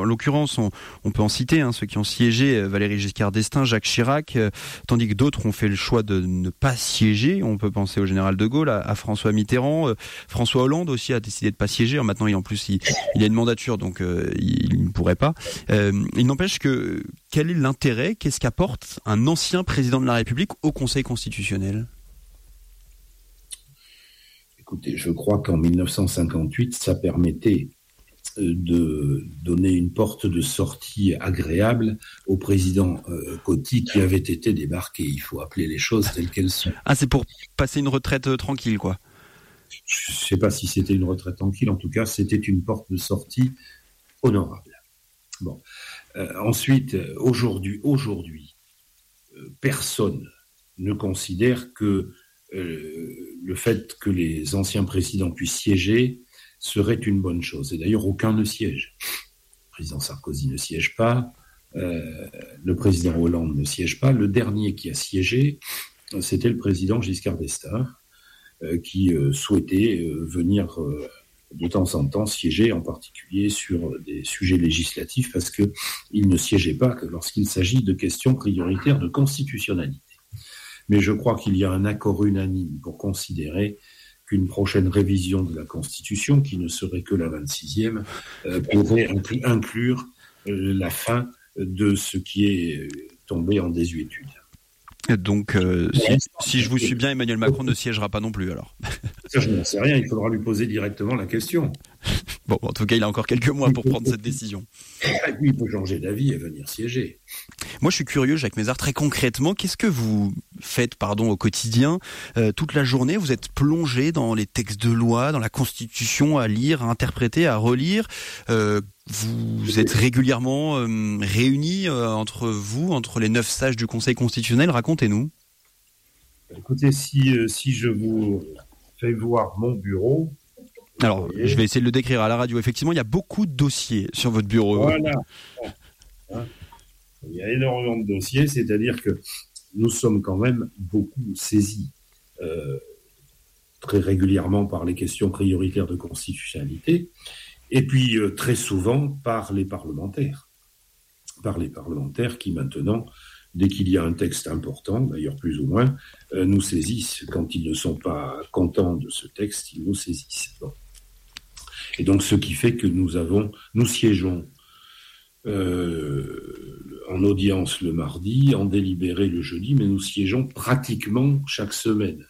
l'occurrence, on peut en citer ceux qui ont siégé, Valéry Giscard d'Estaing, Jacques Chirac, tandis que d'autres ont fait le choix de ne pas siéger. On peut penser au général de Gaulle, à François Mitterrand, François Hollande aussi a décidé de pas siéger. Maintenant, il a une mandature, donc il ne pourrait pas. Il n'empêche que quel est l'intérêt, qu'est-ce qu'apporte un ancien président de la République au Conseil constitutionnel ? Écoutez, je crois qu'en 1958, ça permettait de donner une porte de sortie agréable au président Coty qui avait été débarqué. Il faut appeler les choses telles qu'elles sont. Ah, c'est pour passer une retraite tranquille, quoi. Je ne sais pas si c'était une retraite tranquille. En tout cas, c'était une porte de sortie honorable. Bon. Ensuite, aujourd'hui, personne ne considère que le fait que les anciens présidents puissent siéger serait une bonne chose. Et d'ailleurs, aucun ne siège. Le président Sarkozy ne siège pas, le président Hollande ne siège pas. Le dernier qui a siégé, c'était le président Giscard d'Estaing, qui souhaitait venir de temps en temps siéger, en particulier sur des sujets législatifs, parce qu'il ne siégeait pas que lorsqu'il s'agit de questions prioritaires de constitutionnalité. Mais je crois qu'il y a un accord unanime pour considérer qu'une prochaine révision de la Constitution, qui ne serait que la 26e, pourrait inclure la fin de ce qui est tombé en désuétude. Donc, si je vous suis bien, Emmanuel Macron ne siégera pas non plus, alors. Ça, je n'en sais rien, il faudra lui poser directement la question. Bon, en tout cas, il a encore quelques mois pour prendre cette décision. Il peut changer d'avis et venir siéger. Moi, je suis curieux, Jacques Mézard, très concrètement, qu'est-ce que vous faites, au quotidien ? Toute la journée, vous êtes plongé dans les textes de loi, dans la Constitution, à lire, à interpréter, à relire. Vous êtes régulièrement réunis entre les 9 sages du Conseil constitutionnel. Racontez-nous. Écoutez, si je vous fais voir mon bureau... Alors, je vais essayer de le décrire à la radio. Effectivement, il y a beaucoup de dossiers sur votre bureau. Voilà. Il y a énormément de dossiers, c'est-à-dire que nous sommes quand même beaucoup saisis très régulièrement par les questions prioritaires de constitutionnalité, et puis très souvent par les parlementaires. Par les parlementaires qui maintenant, dès qu'il y a un texte important, d'ailleurs plus ou moins, nous saisissent. Quand ils ne sont pas contents de ce texte, ils nous saisissent. Bon. Et donc, ce qui fait que nous siégeons en audience le mardi, en délibéré le jeudi, mais nous siégeons pratiquement chaque semaine.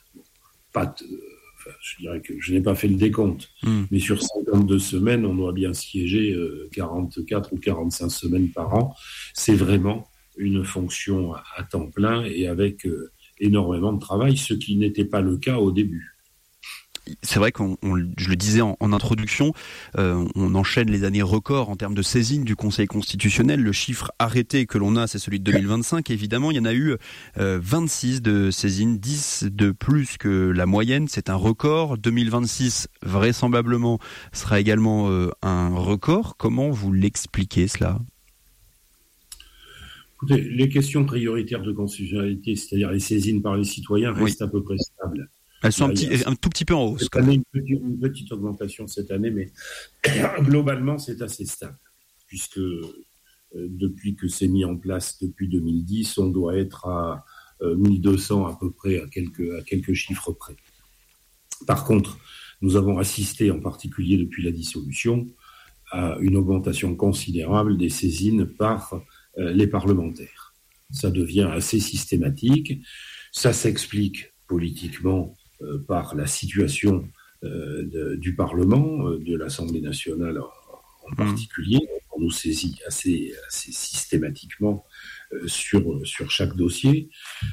Je dirais que je n'ai pas fait le décompte, mais sur 52 semaines, on doit bien siéger 44 ou 45 semaines par an. C'est vraiment une fonction à temps plein et avec énormément de travail, ce qui n'était pas le cas au début. C'est vrai je le disais en introduction, on enchaîne les années records en termes de saisine du Conseil constitutionnel. Le chiffre arrêté que l'on a, c'est celui de 2025. Évidemment, il y en a eu 26 de saisines, 10 de plus que la moyenne. C'est un record. 2026, vraisemblablement, sera également un record. Comment vous l'expliquez, cela ? Écoutez, les questions prioritaires de constitutionnalité, c'est-à-dire les saisines par les citoyens, restent à peu près stables. Elles sont un tout petit peu en hausse. Cette année, une petite augmentation cette année, mais globalement, c'est assez stable, puisque depuis que c'est mis en place depuis 2010, on doit être à 1200 à peu près, à quelques chiffres près. Par contre, nous avons assisté, en particulier depuis la dissolution, à une augmentation considérable des saisines par les parlementaires. Ça devient assez systématique. Ça s'explique politiquement par la situation du Parlement, de l'Assemblée nationale en particulier. On nous saisit assez systématiquement sur chaque dossier.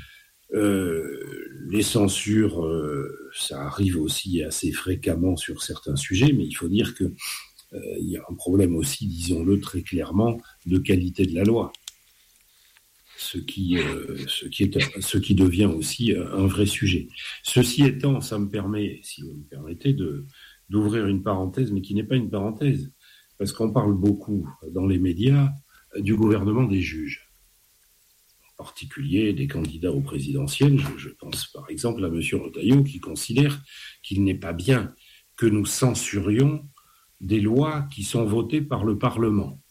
Les censures, ça arrive aussi assez fréquemment sur certains sujets, mais il faut dire que il y a un problème aussi, disons-le très clairement, de qualité de la loi. Ce qui devient aussi un vrai sujet. Ceci étant, ça me permet, si vous me permettez, d'ouvrir une parenthèse, mais qui n'est pas une parenthèse, parce qu'on parle beaucoup dans les médias du gouvernement des juges, en particulier des candidats aux présidentielles. Je pense par exemple à M. Retailleau, qui considère qu'il n'est pas bien que nous censurions des lois qui sont votées par le Parlement.